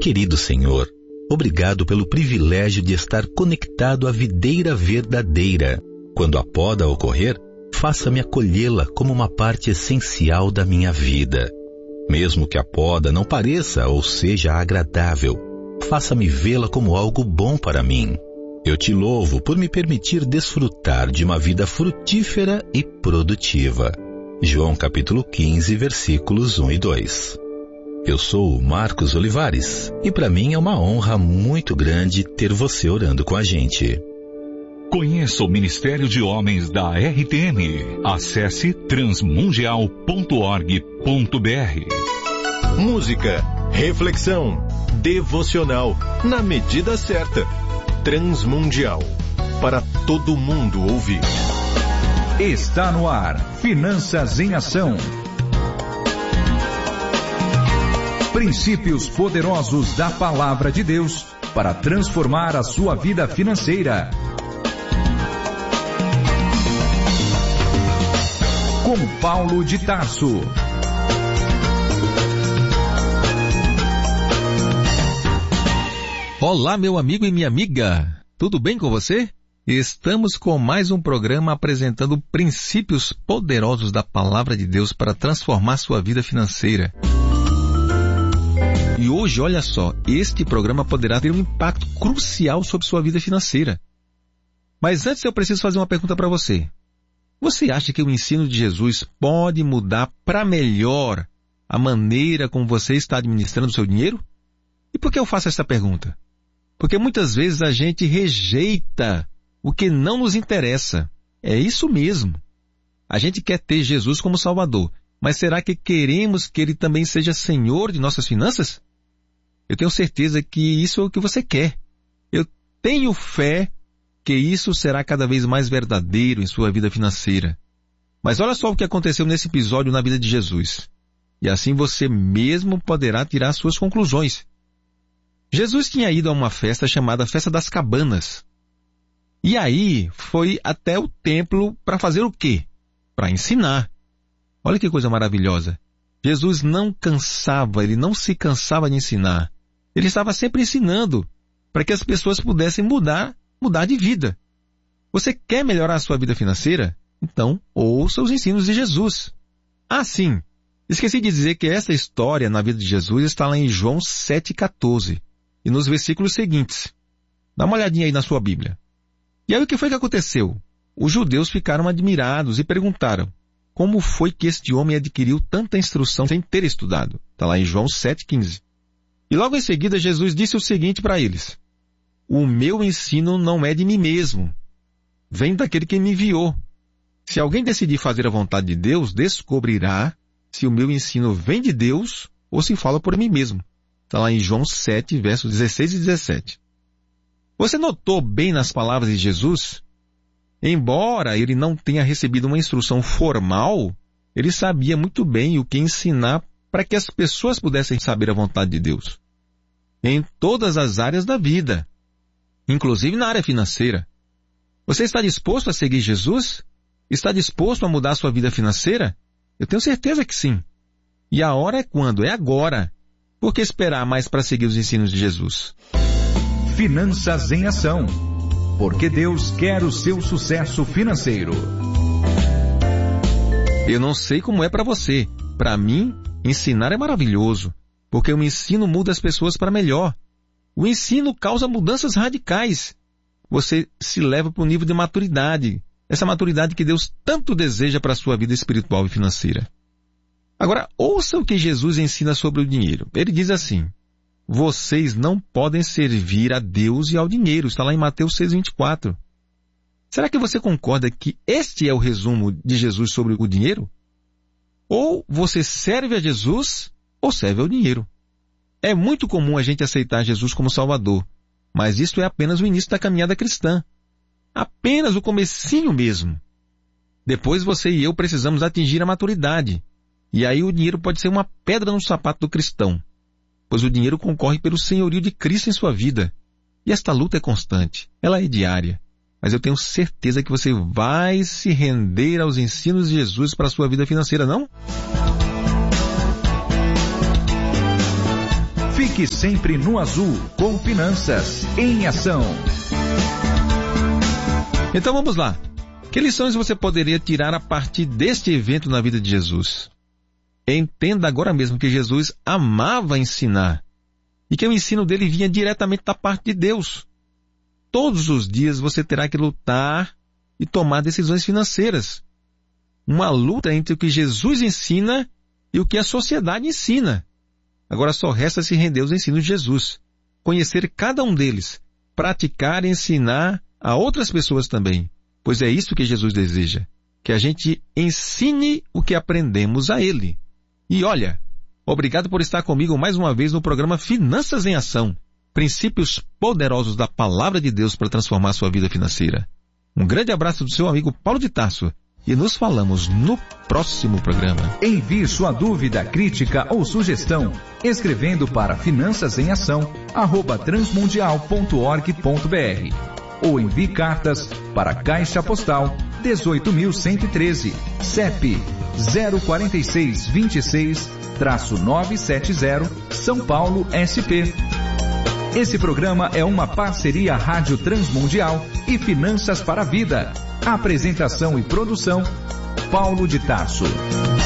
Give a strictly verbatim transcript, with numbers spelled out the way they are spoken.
Querido Senhor, obrigado pelo privilégio de estar conectado à videira verdadeira. Quando a poda ocorrer, faça-me acolhê-la como uma parte essencial da minha vida. Mesmo que a poda não pareça ou seja agradável, faça-me vê-la como algo bom para mim. Eu te louvo por me permitir desfrutar de uma vida frutífera e produtiva. João capítulo quinze, versículos um e dois. Eu sou o Marcos Olivares e para mim é uma honra muito grande ter você orando com a gente. Conheça o Ministério de Homens da R T M. Acesse transmundial ponto org ponto br. Música, reflexão, devocional, na medida certa. Transmundial, para todo mundo ouvir. Está no ar, Finanças em Ação. Princípios poderosos da Palavra de Deus para transformar a sua vida financeira. Com Paulo de Tarso. Olá, meu amigo e minha amiga. Tudo bem com você? Estamos com mais um programa apresentando princípios poderosos da Palavra de Deus para transformar sua vida financeira. E hoje, olha só, este programa poderá ter um impacto crucial sobre sua vida financeira. Mas antes eu preciso fazer uma pergunta para você. Você acha que o ensino de Jesus pode mudar para melhor a maneira como você está administrando o seu dinheiro? E por que eu faço essa pergunta? Porque muitas vezes a gente rejeita o que não nos interessa. É isso mesmo. A gente quer ter Jesus como Salvador, mas será que queremos que Ele também seja Senhor de nossas finanças? Eu tenho certeza que isso é o que você quer. Eu tenho fé que isso será cada vez mais verdadeiro em sua vida financeira. Mas olha só o que aconteceu nesse episódio na vida de Jesus. E assim você mesmo poderá tirar suas conclusões. Jesus tinha ido a uma festa chamada Festa das Cabanas. E aí foi até o templo para fazer o quê? Para ensinar. Olha que coisa maravilhosa. Jesus não cansava, ele não se cansava de ensinar. Ele estava sempre ensinando para que as pessoas pudessem mudar, mudar de vida. Você quer melhorar a sua vida financeira? Então, ouça os ensinos de Jesus. Ah, sim. Esqueci de dizer que essa história na vida de Jesus está lá em João sete, quatorze. E nos versículos seguintes. Dá uma olhadinha aí na sua Bíblia. E aí o que foi que aconteceu? Os judeus ficaram admirados e perguntaram: como foi que este homem adquiriu tanta instrução sem ter estudado? Está lá em João sete, quinze. E logo em seguida Jesus disse o seguinte para eles: o meu ensino não é de mim mesmo. Vem daquele que me enviou. Se alguém decidir fazer a vontade de Deus, descobrirá se o meu ensino vem de Deus ou se fala por mim mesmo. Está lá em João sete, versos dezesseis e dezessete. Você notou bem nas palavras de Jesus? Embora ele não tenha recebido uma instrução formal, ele sabia muito bem o que ensinar para que as pessoas pudessem saber a vontade de Deus. Em todas as áreas da vida, inclusive na área financeira. Você está disposto a seguir Jesus? Está disposto a mudar a sua vida financeira? Eu tenho certeza que sim. E a hora é quando? É agora. Por que esperar mais para seguir os ensinos de Jesus? Finanças em Ação. Porque Deus quer o seu sucesso financeiro. Eu não sei como é para você. Para mim, ensinar é maravilhoso, porque o ensino muda as pessoas para melhor. O ensino causa mudanças radicais. Você se leva para um nível de maturidade, essa maturidade que Deus tanto deseja para a sua vida espiritual e financeira. Agora, ouça o que Jesus ensina sobre o dinheiro. Ele diz assim: vocês não podem servir a Deus e ao dinheiro. Está lá em Mateus seis, vinte e quatro. Será que você concorda que este é o resumo de Jesus sobre o dinheiro? Ou você serve a Jesus ou serve ao dinheiro. É muito comum a gente aceitar Jesus como Salvador, mas isso é apenas o início da caminhada cristã. Apenas o comecinho mesmo. Depois você e eu precisamos atingir a maturidade. E aí o dinheiro pode ser uma pedra no sapato do cristão, pois o dinheiro concorre pelo senhorio de Cristo em sua vida. E esta luta é constante, ela é diária. Mas eu tenho certeza que você vai se render aos ensinos de Jesus para a sua vida financeira, não? Fique sempre no azul com Finanças em Ação. Então vamos lá. Que lições você poderia tirar a partir deste evento na vida de Jesus? Entenda agora mesmo que Jesus amava ensinar e que o ensino dele vinha diretamente da parte de Deus. Todos os dias você terá que lutar e tomar decisões financeiras. Uma luta entre o que Jesus ensina e o que a sociedade ensina. Agora só resta se render aos ensinos de Jesus, conhecer cada um deles, praticar e ensinar a outras pessoas também, pois é isso que Jesus deseja, que a gente ensine o que aprendemos a Ele. E olha, obrigado por estar comigo mais uma vez no programa Finanças em Ação, princípios poderosos da Palavra de Deus para transformar sua vida financeira. Um grande abraço do seu amigo Paulo de Tarso e nos falamos no próximo programa. Envie sua dúvida, crítica ou sugestão escrevendo para finanças em ação arroba transmundial ponto org ponto br ou envie cartas para Caixa Postal dezoito mil cento e treze, C E P zero quatro seis dois seis nove sete zero, São Paulo, S P. Esse programa é uma parceria Rádio Transmundial e Finanças para a Vida. Apresentação e produção, Paulo de Tarso.